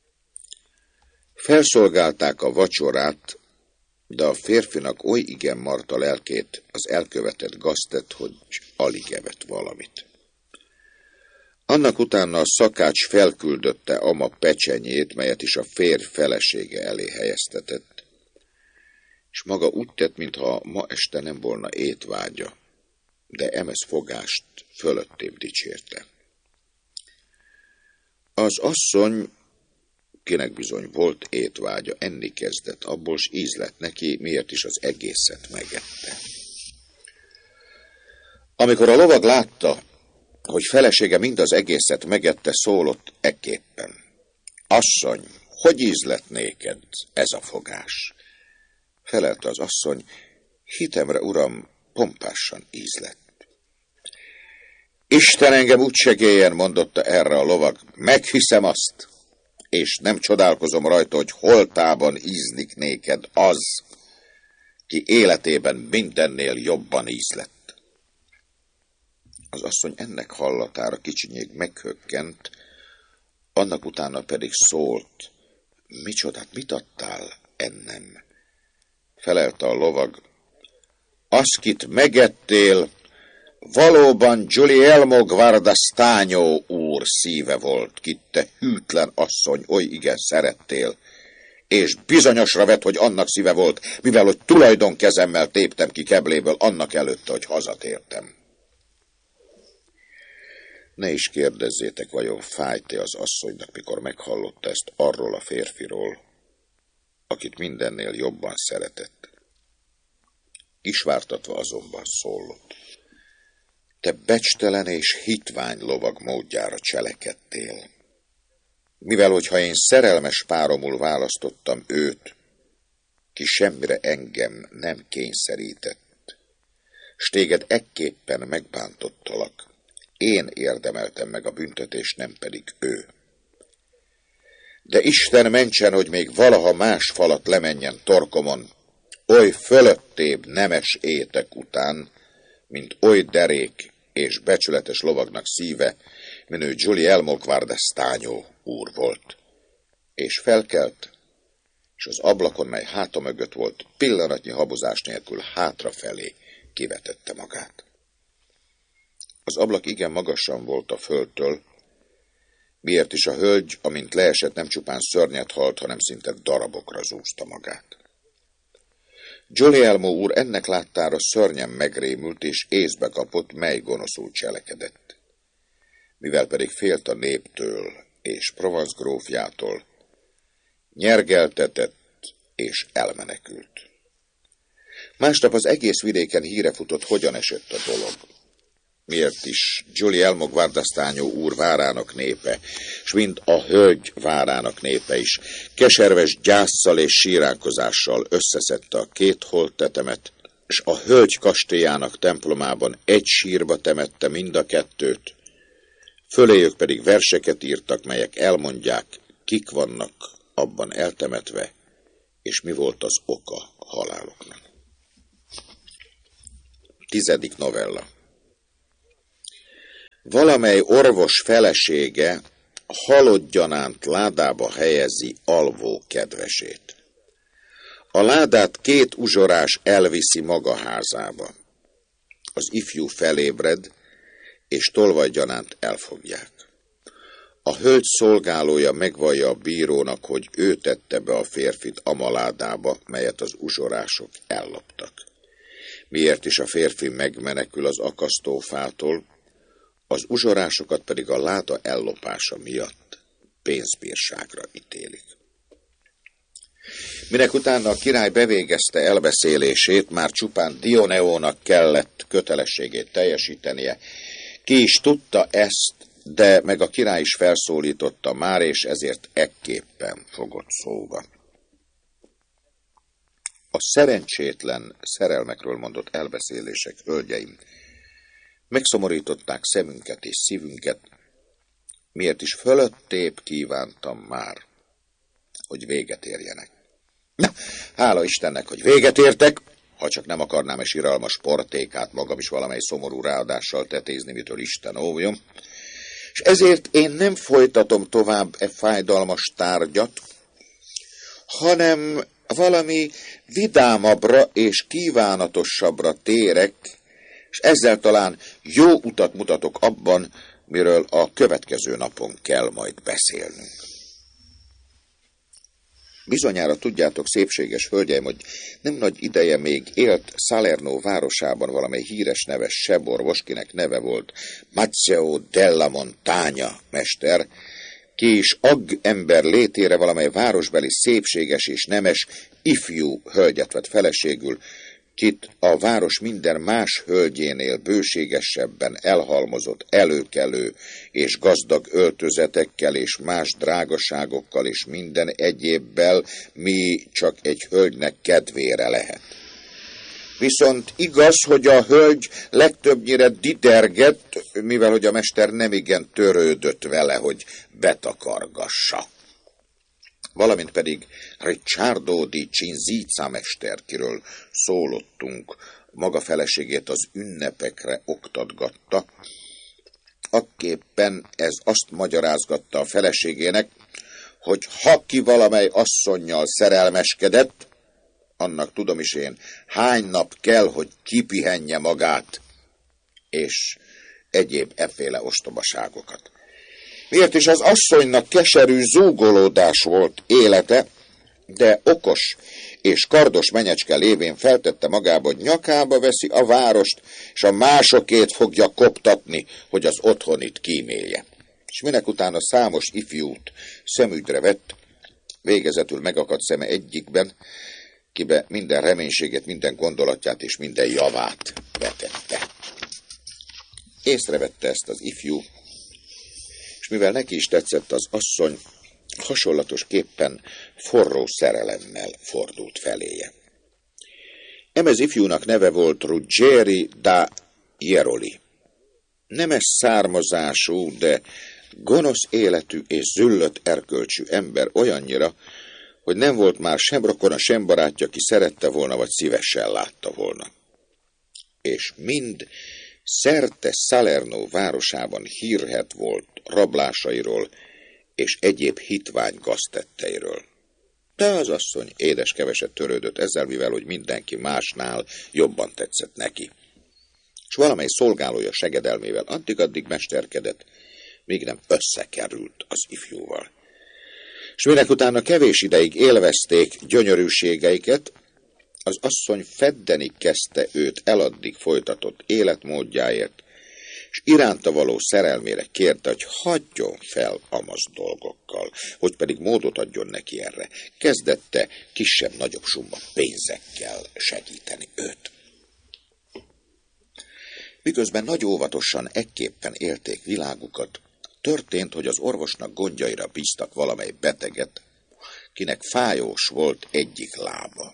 Felszolgálták a vacsorát, de a férfinak oly igen marta lelkét az elkövetett gaztett, hogy alig evett valamit. Annak utána a szakács felküldötte ama pecsenyét, melyet is a férj felesége elé helyeztetett, és maga úgy tett, mintha ma este nem volna étvágya, de emez fogást fölöttébb dicsérte. Az asszony, kinek bizony volt étvágya, enni kezdett, abból s íz lett neki, miért is az egészet megette. Amikor a lovag látta, hogy felesége mind az egészet megette, szólott ekképpen. Asszony, hogy íz lett néked ez a fogás? Felelte az asszony, hitemre, uram, pompásan íz lett. Isten engem úgy segéljen, mondotta erre a lovag, meghiszem azt, és nem csodálkozom rajta, hogy holtában ízlik néked az, ki életében mindennél jobban íz lett. Az asszony ennek hallatára kicsinyég meghökkent, annak utána pedig szólt, micsodát, mit adtál ennem? Felelte a lovag, azt, kit megettél, valóban Guglielmo Guardastano úr szíve volt, kit te hűtlen asszony oly igen szerettél, és bizonyosra vett, hogy annak szíve volt, mivel hogy tulajdonkezemmel téptem ki kebléből annak előtte, hogy hazatértem. Ne is kérdezzétek, vajon fájt-e az asszonynak, mikor meghallotta ezt arról a férfiról, akit mindennél jobban szeretett. Kisvártatva azonban szólott. Te becstelen és hitvány lovag módjára cselekedtél. Mivel, hogyha én szerelmes páromul választottam őt, ki semmire engem nem kényszerített, s téged ekképpen megbántottalak, én érdemeltem meg a büntetést, nem pedig ő. De Isten mentsen, hogy még valaha más falat lemenjen torkomon, oly fölöttébb nemes étek után, mint oly derék és becsületes lovagnak szíve, minő Guglielmo Guardastano úr volt. És felkelt, és az ablakon, mely háta mögött volt, pillanatnyi habozás nélkül hátrafelé kivetette magát. Az ablak igen magasan volt a földtől, miért is a hölgy, amint leesett, nem csupán szörnyet halt, hanem szinte darabokra zúzta magát. Guglielmo úr ennek láttára szörnyen megrémült, és észbe kapott, mely gonoszul cselekedett. Mivel pedig félt a néptől és Provence grófjától, nyergeltetett és elmenekült. Másnap az egész vidéken híre futott, hogyan esett a dolog. Miért is Guglielmo Guardastano úr várának népe, s mind a hölgy várának népe is, keserves gyásszal és síránkozással összeszedte a két holttetemet, s a hölgy kastélyának templomában egy sírba temette mind a kettőt, föléjük pedig verseket írtak, melyek elmondják, kik vannak abban eltemetve, és mi volt az oka a haláluknak. 10. novella. Valamely orvos felesége halott gyanánt ládába helyezi alvó kedvesét. A ládát 2 uzsorás elviszi maga házába. Az ifjú felébred, és tolvajgyanánt elfogják. A hölgy szolgálója megvallja a bírónak, hogy ő tette be a férfit amaládába, melyet az uzsorások elloptak. Miért is a férfi megmenekül az akasztófától, az uzsorásokat pedig a láda ellopása miatt pénzbírságra ítélik. Minek utána a király bevégezte elbeszélését, már csupán Dioneónak kellett kötelességét teljesítenie. Ki is tudta ezt, de meg a király is felszólította már, és ezért ekképpen fogott szóba. A szerencsétlen szerelmekről mondott elbeszélések, hölgyeim, megszomorították szemünket és szívünket, miért is fölöttébb kívántam már, hogy véget érjenek. Na, hála Istennek, hogy véget értek, ha csak nem akarnám egy siralmas portékát magam is valamely szomorú ráadással tetézni, mitől Isten óvjon. És ezért én nem folytatom tovább e fájdalmas tárgyat, hanem valami vidámabbra és kívánatosabbra térek, és ezzel talán jó utat mutatok abban, miről a következő napon kell majd beszélnünk. Bizonyára tudjátok, szépséges hölgyeim, hogy nem nagy ideje még élt Salerno városában valamely híres neves seborvos, kinek neve volt Mazzeo della Montagna mester, ki is ember létére valamely városbeli szépséges és nemes ifjú hölgyet vett feleségül, kit a város minden más hölgyénél bőségesebben elhalmozott előkelő és gazdag öltözetekkel és más drágaságokkal és minden egyébbel, mi csak egy hölgynek kedvére lehet. Viszont igaz, hogy a hölgy legtöbbnyire didergett, mivel hogy a mester nemigen törődött vele, hogy betakargassa. Valamint pedig Ricciardo di Cinzica mester, kiről szólottunk, maga feleségét az ünnepekre oktatgatta, akképpen ez azt magyarázgatta a feleségének, hogy ha ki valamely asszonnyal szerelmeskedett, annak tudom is én, hány nap kell, hogy kipihenje magát, és egyéb efféle ostobaságokat. Miért is az asszonynak keserű zúgolódás volt élete, de okos és kardos menyecske lévén feltette magába, hogy nyakába veszi a várost, és a másokét fogja koptatni, hogy az otthonit kímélje. És minek utána számos ifjút szemügyre vett, végezetül megakadt szeme egyikben, kibe minden reménységét, minden gondolatját és minden javát vetette. Észrevette ezt az ifjú, és mivel neki is tetszett az asszony, hasonlatosképpen forró szerelemmel fordult feléje. Emez ifjúnak neve volt Ruggeri da Jeroli. Nemes származású, de gonosz életű és züllött erkölcsű ember olyannyira, hogy nem volt már sem rokona, sem barátja, ki szerette volna, vagy szívesen látta volna. És mind szerte Salerno városában hírhedt volt rablásairól és egyéb hitvány gaztetteiről. De az asszony édes keveset törődött ezzel, mivel hogy mindenki másnál jobban tetszett neki. És valamely szolgálója segedelmével addig-addig mesterkedett, míg nem összekerült az ifjúval. És minek utána kevés ideig élvezték gyönyörűségeiket, az asszony feddeni kezdte őt eladdig folytatott életmódjáért, és iránta való szerelmére kérte, hogy hagyjon fel amaz dolgokkal, hogy pedig módot adjon neki erre. Kezdette kisebb-nagyobb summa pénzekkel segíteni őt. Miközben nagy óvatosan ekképpen élték világukat, történt, hogy az orvosnak gondjaira bíztak valamely beteget, kinek fájós volt egyik lába.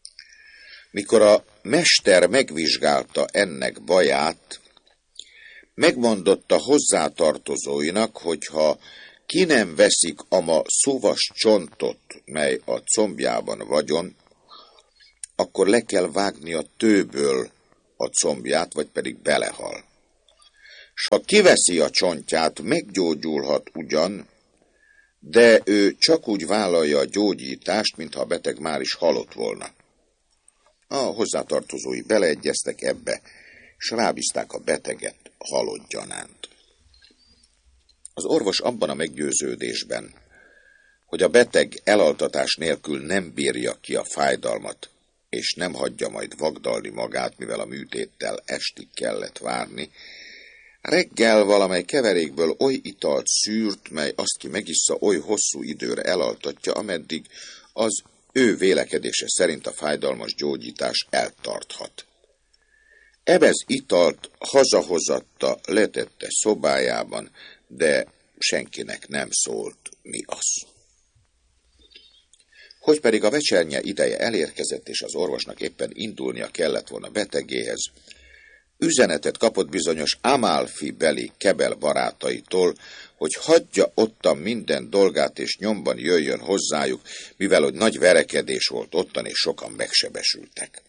Mikor a mester megvizsgálta ennek baját, megmondotta hozzátartozóinak, hogyha ki nem veszik ama szuvas csontot, mely a combjában vagyon, akkor le kell vágni a tőből a combját, vagy pedig belehal. S ha kiveszi a csontját, meggyógyulhat ugyan, de ő csak úgy vállalja a gyógyítást, mintha a beteg már is halott volna. A hozzátartozói beleegyeztek ebbe, s rábízták a beteget halott gyanánt. Az orvos abban a meggyőződésben, hogy a beteg elaltatás nélkül nem bírja ki a fájdalmat, és nem hagyja majd vagdalni magát, mivel a műtéttel estig kellett várni, reggel valamely keverékből oly italt szűrt, mely azt ki megissza, oly hosszú időre elaltatja, ameddig az ő vélekedése szerint a fájdalmas gyógyítás eltarthat. Ebez italt hazahozatta, letette szobájában, de senkinek nem szólt, mi az. Hogy pedig a vecsernye ideje elérkezett, és az orvosnak éppen indulnia kellett volna betegéhez, üzenetet kapott bizonyos Amalfi beli Kebel barátaitól, hogy hagyja ottan minden dolgát, és nyomban jöjjön hozzájuk, mivel hogy nagy verekedés volt ottan, és sokan megsebesültek.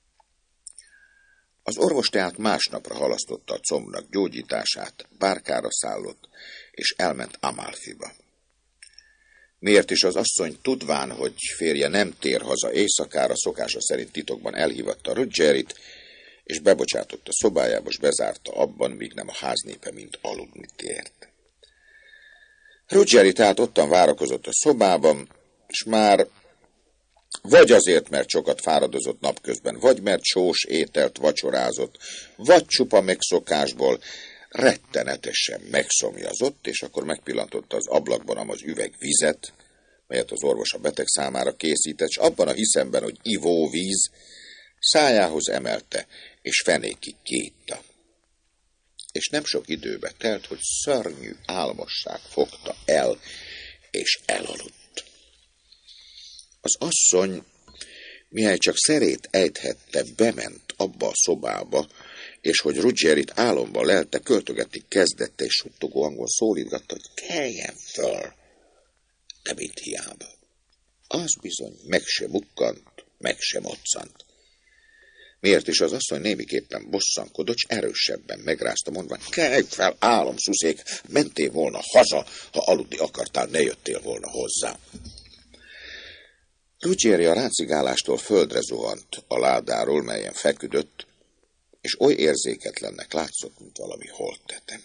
Az orvos tehát másnapra halasztotta a combnak gyógyítását, bárkára szállott, és elment Amalfiba. Miért is az asszony, tudván, hogy férje nem tér haza éjszakára, szokása szerint titokban elhívatta Roggerit, és bebocsátott a szobájába, és bezárta abban, míg nem a háznépe mind aludni tért. Ruggeri tehát ottan várakozott a szobában, és már vagy azért, mert sokat fáradozott napközben, vagy mert sós ételt vacsorázott, vagy csupa megszokásból rettenetesen megszomjazott, és akkor megpillantotta az ablakban az üveg vizet, melyet az orvos a beteg számára készített, és abban a hiszemben, hogy ivóvíz, szájához emelte, és fenékig kiitta. És nem sok időbe telt, hogy szörnyű álmosság fogta el, és elaludt. Az asszony, mihely csak szerét ejthette, bement abba a szobába, és hogy Ruggerit álomba lelte, költögetni kezdette, és suttogó hangon szólítgatta, hogy keljen föl. De mint hiába. Az bizony meg se bukkant, meg se moccant. Miért is az asszony némiképpen bosszankodott, s erősebben megrázta, mondva, kelj fel, álomszuszék, mentél volna haza, ha aludni akartál, ne jöttél volna hozzá. Ruggeri a rácigálástól földre zuhant a ládáról, melyen feküdött, és oly érzéketlennek látszott, mint valami holttetem.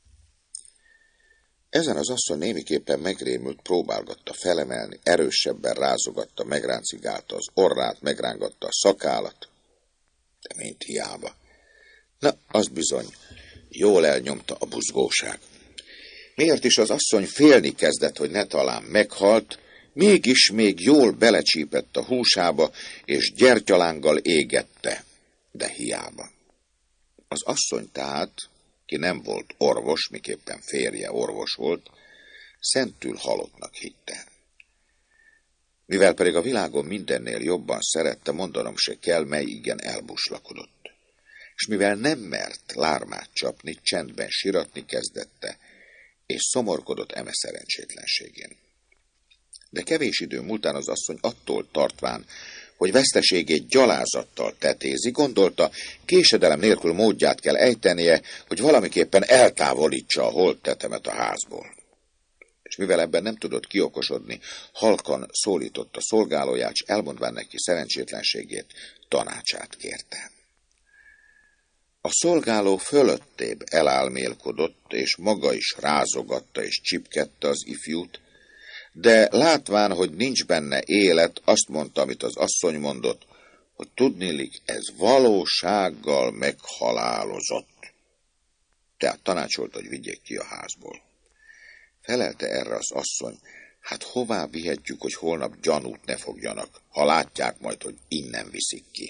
Ezen az asszony némiképpen megrémült, próbálgatta felemelni, erősebben rázogatta, megráncigálta az orrát, megrángatta a szakállat, de mint hiába. Na, az bizony, jól elnyomta a buzgóság. Miért is az asszony félni kezdett, hogy ne talán meghalt, mégis még jól belecsípett a húsába, és gyertyalánggal égette, de hiába. Az asszony tehát, ki nem volt orvos, miképpen férje orvos volt, szentül halottnak hitte. Mivel pedig a világon mindennél jobban szerette, mondanom se kell, mely igen elbuslakodott. És mivel nem mert lármát csapni, csendben siratni kezdette, és szomorkodott eme szerencsétlenségén. De kevés idő múltán az asszony attól tartván, hogy veszteségét gyalázattal tetézi, gondolta, késedelem nélkül módját kell ejtenie, hogy valamiképpen eltávolítsa a holttetemet a házból. És mivel ebben nem tudott kiokosodni, halkan szólította szolgálóját, s elmondván neki szerencsétlenségét, tanácsát kérte. A szolgáló fölöttébb elálmélkodott, és maga is rázogatta és csipkedte az ifjút, de látván, hogy nincs benne élet, azt mondta, amit az asszony mondott, hogy tudniillik, ez valósággal meghalálozott. Tehát tanácsolt, hogy vigyék ki a házból. Felelte erre az asszony, hát hová vihetjük, hogy holnap gyanút ne fogjanak, ha látják majd, hogy innen viszik ki.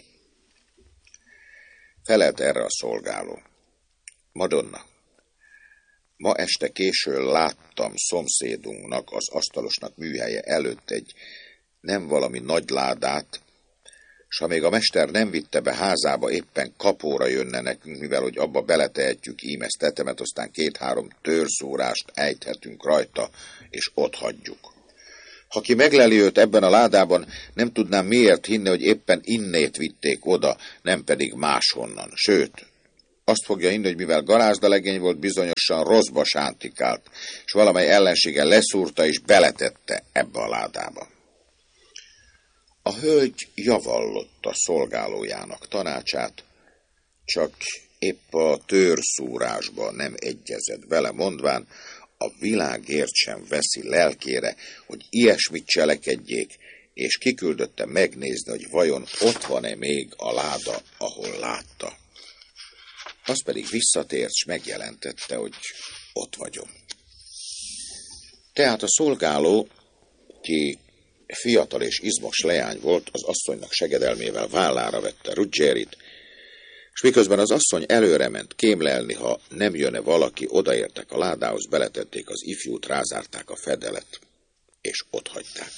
Felelte erre a szolgáló, Madonna, ma este későn láttam szomszédunknak, az asztalosnak műhelye előtt egy nem valami nagy ládát, s ha még a mester nem vitte be házába, éppen kapóra jönne nekünk, mivel hogy abba beletehetjük ím ezt tetemet, aztán 2-3 törszórást ejthetünk rajta, és ott hagyjuk. Ha ki megleli őt ebben a ládában, nem tudnám miért hinni, hogy éppen innét vitték oda, nem pedig máshonnan. Sőt, azt fogja hinni, hogy mivel garázdalegény volt, bizonyosan rosszba sántikált, és valamely ellensége leszúrta és beletette ebbe a ládába. A hölgy javallotta szolgálójának tanácsát, csak épp a törszúrásba nem egyezett bele, mondván, a világért sem veszi lelkére, hogy ilyesmit cselekedjék, és kiküldötte megnézni, hogy vajon ott van-e még a láda, ahol látta. Az pedig visszatért, s megjelentette, hogy ott vagyok. Tehát a szolgáló, ki fiatal és izmos leány volt, az asszonynak segedelmével vállára vette Ruggierit, és miközben az asszony előre ment kémlelni, ha nem jönne valaki, odaértek a ládához, beletették az ifjút, rázárták a fedelet, és otthagyták.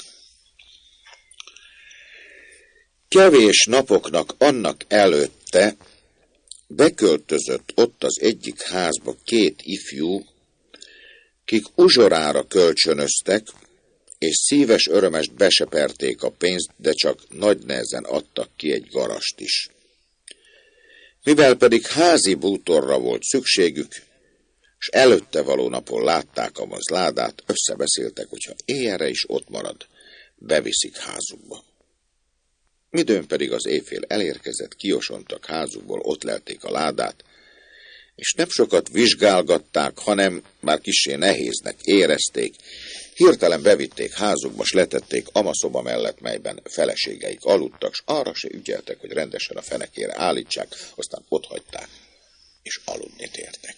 Kevés napoknak annak előtte beköltözött ott az egyik házba 2 ifjú, kik uzsorára kölcsönöztek, és szíves örömest beseperték a pénzt, de csak nagy nehezen adtak ki egy garast is. Mivel pedig házi bútorra volt szükségük, és előtte való napon látták a ládát, összebeszéltek, hogyha éjjelre is ott marad, beviszik házukba. Midőn pedig az éjfél elérkezett, kiosontak házukból, ott lelték a ládát, és nem sokat vizsgálgatták, hanem már kissé nehéznek érezték, hirtelen bevitték házukba, s letették amaszoba mellett, melyben feleségeik aludtak, s arra se ügyeltek, hogy rendesen a fenekére állítsák, aztán otthagyták, és aludni tértek.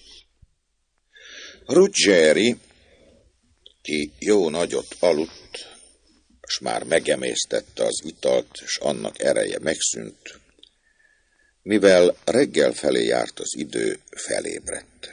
Ruggieri, ki jó nagyot aludt, s már megemésztette az italt, és annak ereje megszűnt, mivel reggel felé járt az idő, felébredt.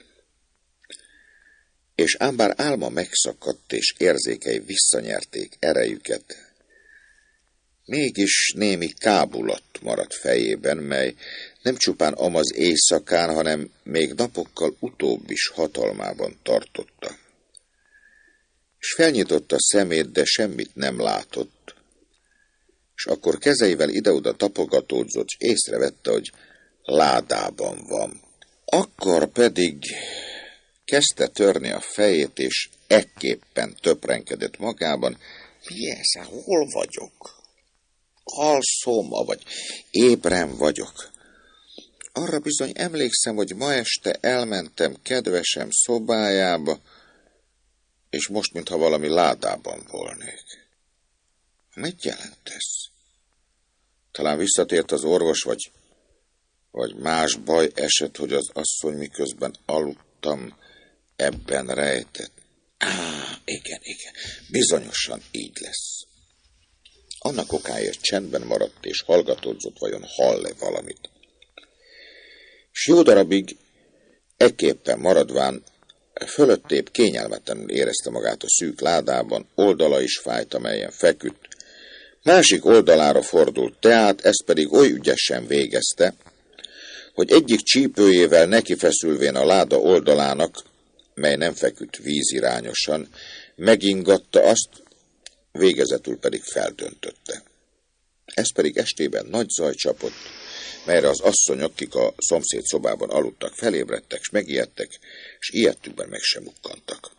És ám bár álma megszakadt, és érzékei visszanyerték erejüket, mégis némi kábulat maradt fejében, mely nem csupán amaz éjszakán, hanem még napokkal utóbb is hatalmában tartotta. És felnyitotta a szemét, de semmit nem látott, és akkor kezeivel ide-oda tapogatódzott, és észrevette, hogy ládában van. Akkor pedig kezdte törni a fejét, és ekképpen töprenkedett magában, mi ez, hol vagyok? Alszom, vagy ébren vagyok? Arra bizony emlékszem, hogy ma este elmentem kedvesem szobájába, és most, mintha valami ládában volnék. Mit jelent ez? Talán visszatért az orvos, vagy más baj esett, hogy az asszony miközben aludtam, ebben rejtett. Igen, bizonyosan így lesz. Annak okáért csendben maradt, és hallgatódzott, vajon hall-e valamit. S jó darabig ekképpen maradván fölöttébb kényelmetlenül érezte magát a szűk ládában, oldala is fájt, amelyen feküdt. Másik oldalára fordult teát, ezt pedig oly ügyesen végezte, hogy egyik csípőjével nekifeszülvén a láda oldalának, mely nem feküdt vízirányosan, megingatta azt, végezetül pedig feldöntötte. Ez pedig estében nagy zaj csapott, melyre az asszonyok, akik a szomszéd szobában aludtak, felébredtek, s megijedtek, s ijedtükben meg sem mukkantak.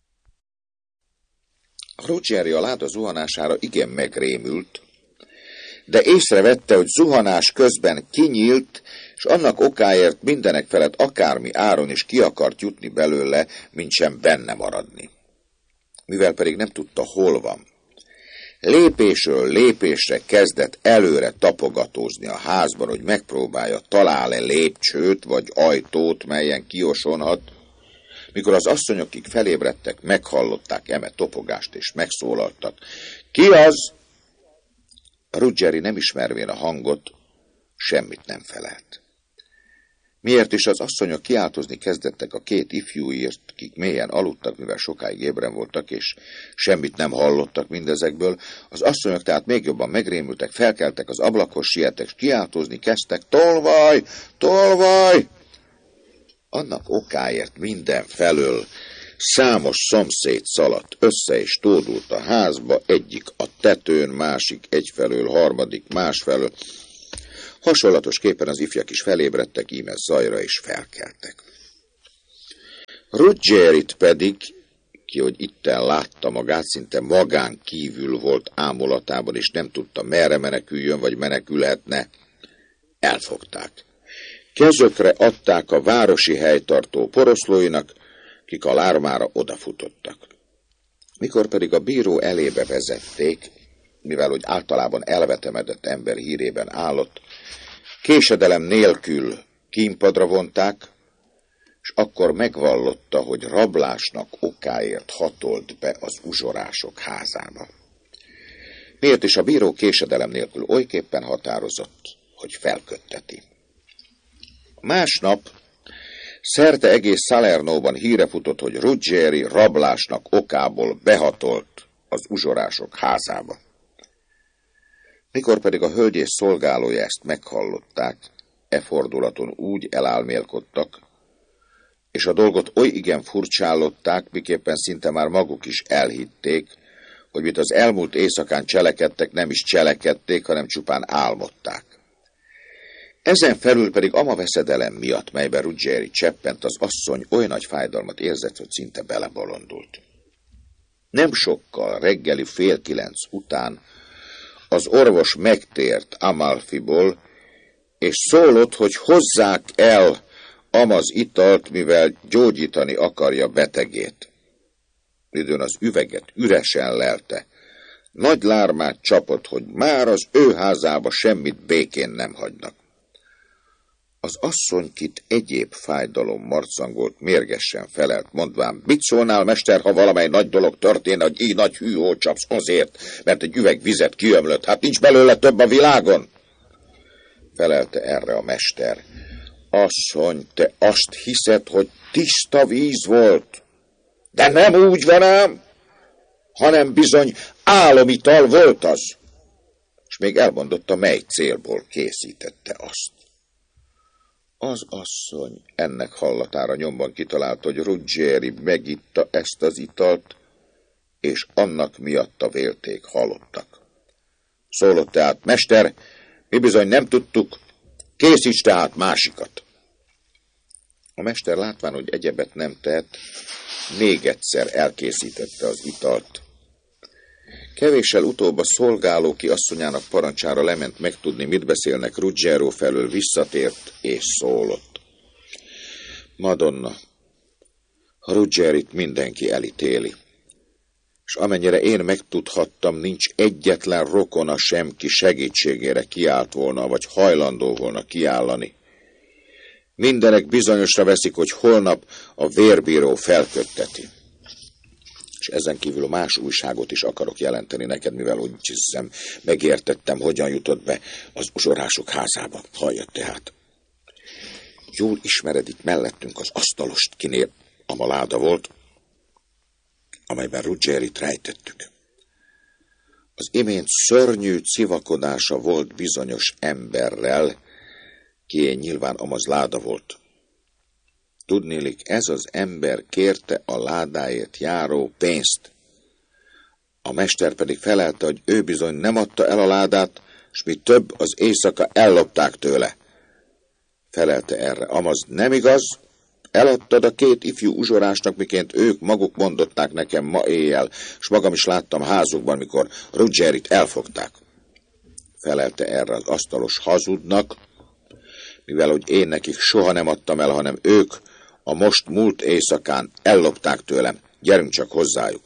Ruggieri a láda zuhanására igen megrémült, de észrevette, hogy zuhanás közben kinyílt, és annak okáért mindenek felett akármi áron is ki akart jutni belőle, mint sem benne maradni. Mivel pedig nem tudta, hol van. Lépésről lépésre kezdett előre tapogatózni a házban, hogy megpróbálja, talál-e lépcsőt vagy ajtót, melyen kiosonhat. Mikor az asszonyok, akik felébredtek, meghallották eme topogást, és megszólaltak. Ki az? Ruggieri nem ismervén a hangot, semmit nem felelt. Miért is az asszonyok kiáltozni kezdettek a két ifjúért, kik mélyen aludtak, mivel sokáig ébren voltak, és semmit nem hallottak mindezekből, az asszonyok tehát még jobban megrémültek, felkeltek az ablakhoz, siettek, és kiáltozni kezdtek: tolvaj! Tolvaj! Annak okáért mindenfelől számos szomszéd szaladt össze és tódult a házba, egyik a tetőn, másik egyfelől, harmadik másfelől. Hasonlatosképpen az ifjak is felébredtek, íme zajra is felkeltek. Ruggerit pedig, ki hogy itten látta magát, szinte magán kívül volt ámulatában, és nem tudta, merre meneküljön, vagy menekülhetne, elfogták. Kezökre adták a városi helytartó poroszlóinak, kik a lármára odafutottak. Mikor pedig a bíró elébe vezették, mivel hogy általában elvetemedett ember hírében állott, késedelem nélkül kínpadra vonták, és akkor megvallotta, hogy rablásnak okáért hatolt be az uzsorások házába. Miért is a bíró késedelem nélkül olyképpen határozott, hogy felkötteti. Másnap szerte egész Salernóban híre futott, hogy Ruggeri rablásnak okából behatolt az uzsorások házába. Mikor pedig a hölgyész szolgálója ezt meghallották, e fordulaton úgy elálmélkodtak, és a dolgot oly igen furcsállották, miképpen szinte már maguk is elhitték, hogy mit az elmúlt éjszakán cselekedtek, nem is cselekedték, hanem csupán álmodták. Ezen felül pedig ama veszedelem miatt, melyben Ruggeri cseppent, az asszony oly nagy fájdalmat érzett, hogy szinte belebolondult. Nem sokkal, reggeli 8:30 után az orvos megtért Amalfiból, és szólott, hogy hozzák el amaz italt, mivel gyógyítani akarja betegét. Midőn az üveget üresen lelte, nagy lármát csapott, hogy már az ő házába semmit békén nem hagynak. Az asszonykit egyéb fájdalom marcangolt, mérgesen felelt, mondván: mit szólnál, mester, ha valamely nagy dolog történne, hogy így nagy hűhó csapsz azért, mert egy üveg vizet kiömlött, hát nincs belőle több a világon? Felelte erre a mester: asszony, te azt hiszed, hogy tiszta víz volt? De nem úgy van ám, hanem bizony álomital volt az. És még elmondotta, mely célból készítette azt. Az asszony ennek hallatára nyomban kitalálta, hogy Ruggeri megitta ezt az italt, és annak miatta vélték halottak. Szólott tehát: mester, mi bizony nem tudtuk, készíts tehát másikat. A mester látván, hogy egyebet nem tehet, még egyszer elkészítette az italt. Kevéssel utóbb a szolgáló, ki asszonyának parancsára lement megtudni, mit beszélnek Ruggero felől, visszatért és szólott: Madonna, Ruggerit mindenki elítéli, és amennyire én megtudhattam, nincs egyetlen rokona sem, ki segítségére kiállt volna, vagy hajlandó volna kiállani. Mindenek bizonyosra veszik, hogy holnap a vérbíró felkötteti. És ezen kívül más újságot is akarok jelenteni neked, mivel úgy hiszem, megértettem, hogyan jutott be az uzsorások házába. Halljad tehát. Jól ismered itt mellettünk az asztalost, kinél ama láda volt, amelyben Ruggerit rejtettük. Az imént szörnyű civakodása volt bizonyos emberrel, ki nyilván amaz láda volt. Tudnélik, ez az ember kérte a ládáért járó pénzt. A mester pedig felelte, hogy ő bizony nem adta el a ládát, s mi több, az éjszaka ellopták tőle. Felelte erre: amaz nem igaz, eladtad a két ifjú uzsorásnak, miként ők maguk mondották nekem ma éjjel, s magam is láttam házukban, mikor Ruggerit elfogták. Felelte erre az asztalos hazudnak, mivel hogy én nekik soha nem adtam el, hanem ők a most múlt éjszakán ellopták tőlem, gyerünk csak hozzájuk.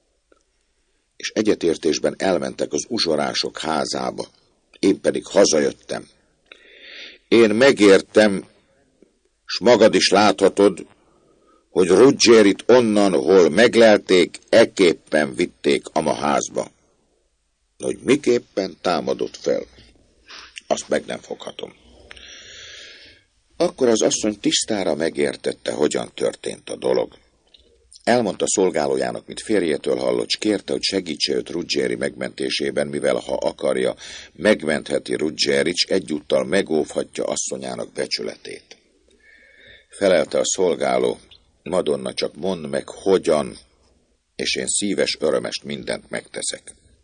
És egyetértésben elmentek az uzsorások házába, én pedig hazajöttem. Én megértem, s magad is láthatod, hogy Ruggerit onnan, hol meglelték, ekképpen vitték ama házba. Hogy miképpen támadott fel, azt meg nem foghatom. Akkor az asszony tisztára megértette, hogyan történt a dolog. Elmondta szolgálójának, mint férjétől hallott, s kérte, hogy segítse őt Ruggieri megmentésében, mivel ha akarja, megmentheti Ruggierit, s egyúttal megóvhatja asszonyának becsületét. Felelte a szolgáló: Madonna, csak mondd meg, hogyan, és én szíves örömest mindent megteszek.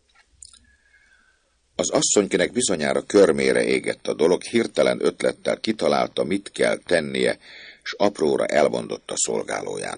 Az asszonykinek bizonyára körmére égett a dolog, hirtelen ötlettel kitalálta, mit kell tennie, s apróra elmondotta szolgálójának.